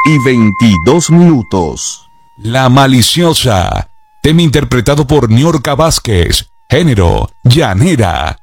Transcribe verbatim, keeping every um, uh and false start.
y veintidós minutos. La maliciosa, tema interpretado por Niorca Vázquez, género, llanera.